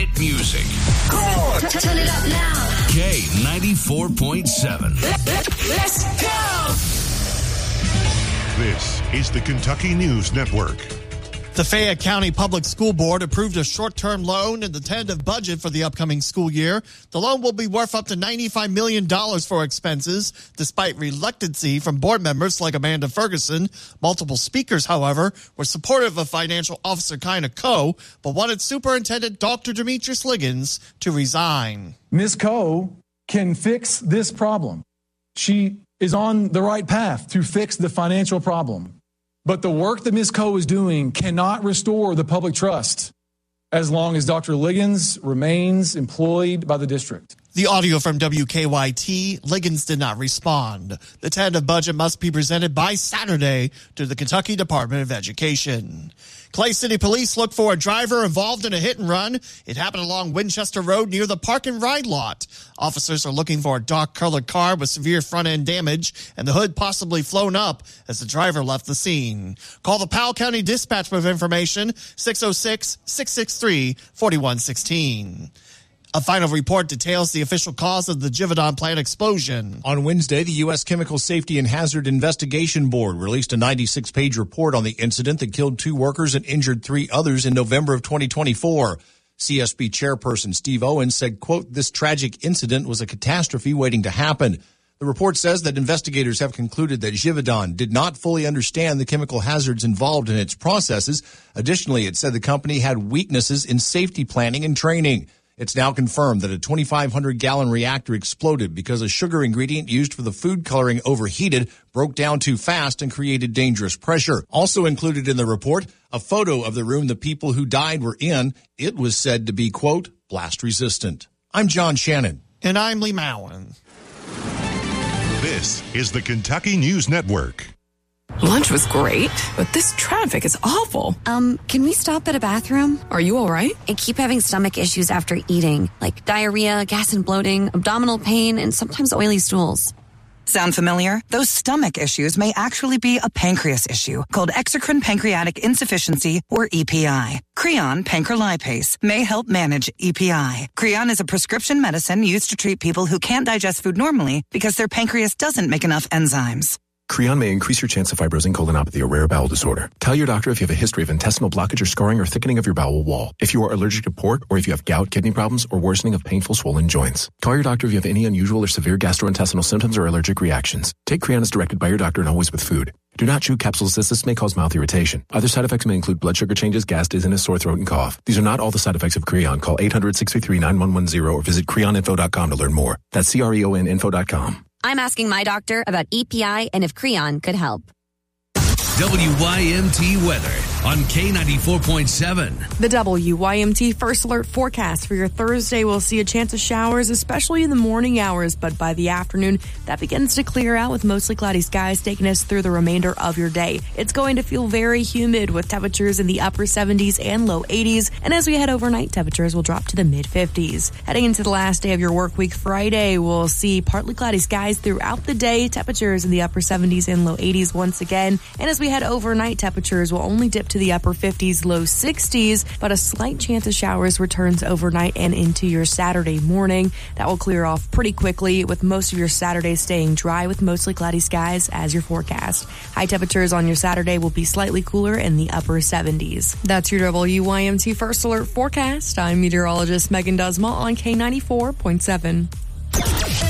Music. Come on. Turn it up now. K94.7. Let's go. This is the Kentucky News Network. The Fayette County Public School Board approved a short-term loan in the tentative budget for the upcoming school year. The loan will be worth up to $95 million for expenses, despite reluctancy from board members like Amanda Ferguson. Multiple speakers, however, were supportive of Financial Officer Kyna Coe, but wanted Superintendent Dr. Demetrius Liggins to resign. Ms. Coe can fix this problem. She is on the right path to fix the financial problem. But the work that Ms. Coe is doing cannot restore the public trust as long as Dr. Liggins remains employed by the district. The audio from WKYT, Liggins did not respond. The tentative budget must be presented by Saturday to the Kentucky Department of Education. Clay City Police look for a driver involved in a hit and run. It happened along Winchester Road near the Park and Ride lot. Officers are looking for a dark-colored car with severe front-end damage and the hood possibly flown up as the driver left the scene. Call the Powell County Dispatch with information, 606-663-4116. A final report details the official cause of the Givaudan plant explosion. On Wednesday, the U.S. Chemical Safety and Hazard Investigation Board released a 96-page report on the incident that killed 2 workers and injured 3 others in November of 2024. CSB chairperson Steve Owens said, quote, "This tragic incident was a catastrophe waiting to happen." The report says that investigators have concluded that Givaudan did not fully understand the chemical hazards involved in its processes. Additionally, it said the company had weaknesses in safety planning and training. It's now confirmed that a 2,500-gallon reactor exploded because a sugar ingredient used for the food coloring overheated, broke down too fast, and created dangerous pressure. Also included in the report, a photo of the room the people who died were in. It was said to be, quote, blast resistant. I'm John Shannon. And I'm Lee Mowen. This is the Kentucky News Network. Lunch was great, but this traffic is awful. Can we stop at a bathroom? Are you all right? I keep having stomach issues after eating, like diarrhea, gas and bloating, abdominal pain, and sometimes oily stools. Sound familiar? Those stomach issues may actually be a pancreas issue called exocrine pancreatic insufficiency, or EPI. Creon pancrelipase may help manage EPI. Creon is a prescription medicine used to treat people who can't digest food normally because their pancreas doesn't make enough enzymes. Creon may increase your chance of fibrosing colonopathy, a rare bowel disorder. Tell your doctor if you have a history of intestinal blockage or scarring or thickening of your bowel wall, if you are allergic to pork, or if you have gout, kidney problems, or worsening of painful swollen joints. Call your doctor if you have any unusual or severe gastrointestinal symptoms or allergic reactions. Take Creon as directed by your doctor and always with food. Do not chew capsules as this may cause mouth irritation. Other side effects may include blood sugar changes, gas, dizziness, sore throat, and cough. These are not all the side effects of Creon. Call 800-633-9110 or visit creoninfo.com to learn more. That's CREONinfo.com. I'm asking my doctor about EPI and if Creon could help. WYMT weather on K94.7. The WYMT First Alert forecast for your Thursday will see a chance of showers, especially in the morning hours, but by the afternoon, that begins to clear out with mostly cloudy skies taking us through the remainder of your day. It's going to feel very humid with temperatures in the upper 70s and low 80s, and as we head overnight, temperatures will drop to the mid-50s. Heading into the last day of your work week, Friday, we'll see partly cloudy skies throughout the day, temperatures in the upper 70s and low 80s once again, and as we head overnight, temperatures will only dip to the upper 50s, low 60s, but a slight chance of showers returns overnight and into your Saturday morning. That will clear off pretty quickly, with most of your Saturday staying dry with mostly cloudy skies as your forecast. High temperatures on your Saturday will be slightly cooler in the upper 70s. That's your WYMT First Alert forecast. I'm meteorologist Megan Dusma on K94.7.